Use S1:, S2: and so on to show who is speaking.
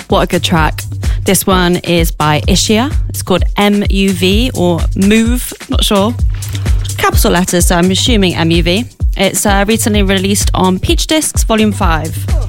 S1: What a good track. This one is by Ishia. It's called MUV or Move, not sure. Capital letters, so I'm assuming MUV. It's recently released on Peach Discs Volume 5.